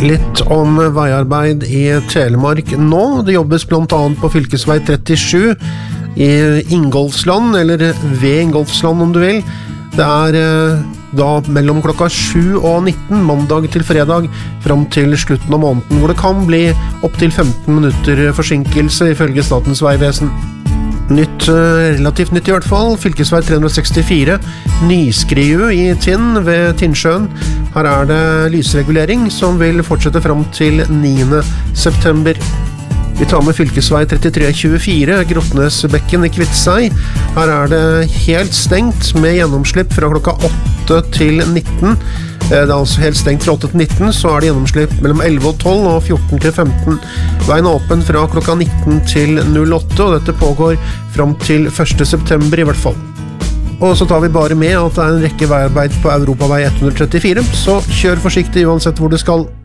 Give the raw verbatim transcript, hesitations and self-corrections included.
Litt om veiarbeid i Telemark nå. Det jobbes blant annet på fylkesvei trettisju i Ingolfsland, eller ved Ingolfsland om du vil. Det er da mellom klokka sju og nitten, mandag til fredag, fram til slutten av måneden, hvor det kan bli opp til femten minutter forsinkelse ifølge Statens vegvesen. Nytt, relativt nytt i hvert fall, fylkesvei tre hundre sekstifire, Nyskriu i Tinn ved Tinnsjøen. Her er det lysregulering som vil fortsette fram til niende september. Vi tar med fylkesvei trettitre tjuefire, Grotnesbekken i Kvitsøy. Her er det helt stengt med gjennomslipp fra klokka åtte til nitten. Det er altså helt stengt fra åtte til nitten, så er det gjennomslipp mellom elleve og tolv og fjorten til femten. Veien er åpen fra klokka nitten til null åtte, og dette pågår fram til første september i hvert fall. Og så tar vi bare med at det er en rekke veiarbeid på Europavei ett hundre trettifire, så kjør forsiktig uansett hvor du skal.